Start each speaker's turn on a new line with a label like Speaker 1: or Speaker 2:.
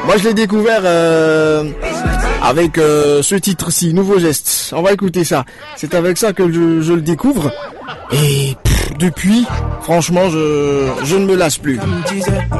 Speaker 1: Moi je l'ai découvert avec ce titre-ci, Nouveau Geste. On va écouter ça. C'est avec ça que je le découvre. Et depuis, franchement, je ne me lasse plus.